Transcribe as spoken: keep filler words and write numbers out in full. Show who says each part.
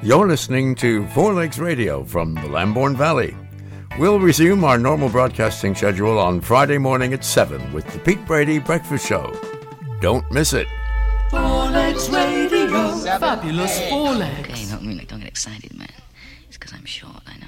Speaker 1: You're listening to Four Legs Radio from the Lambourne Valley. We'll resume our normal broadcasting schedule on Friday morning at seven with the Pete Brady Breakfast Show. Don't miss it.
Speaker 2: Four Legs Radio.
Speaker 3: Fabulous Four Legs.
Speaker 4: Okay, don't, don't get excited, man. It's because I'm short, I know.